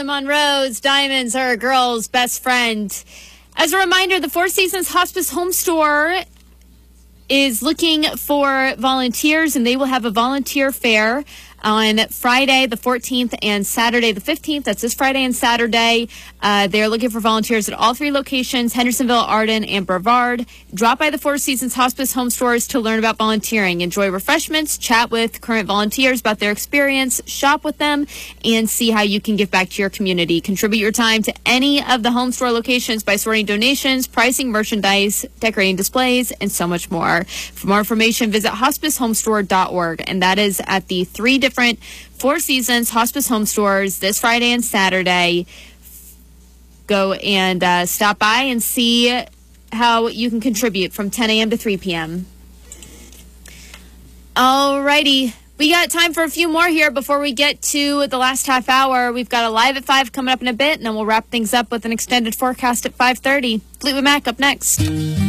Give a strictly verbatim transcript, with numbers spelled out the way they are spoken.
Marilyn Monroe's Diamonds Are a Girl's Best Friend. As a reminder, the Four Seasons Hospice Home Store is looking for volunteers, and they will have a volunteer fair on Friday the fourteenth and Saturday the fifteenth. That's this Friday and Saturday. Uh, they're looking for volunteers at all three locations, Hendersonville, Arden, and Brevard. Drop by the Four Seasons Hospice Home Stores to learn about volunteering. Enjoy refreshments, chat with current volunteers about their experience, shop with them, and see how you can give back to your community. Contribute your time to any of the home store locations by sorting donations, pricing merchandise, decorating displays, and so much more. For more information, visit hospice home store dot org, and that is at the three different different Four Seasons Hospice Home Stores this Friday and Saturday. Go and uh, stop by and see how you can contribute from ten a.m. to three p.m. Alrighty. We got time for a few more here before we get to the last half hour. We've got a live at five coming up in a bit, and then we'll wrap things up with an extended forecast at five thirty. Fleetwood Mac up next.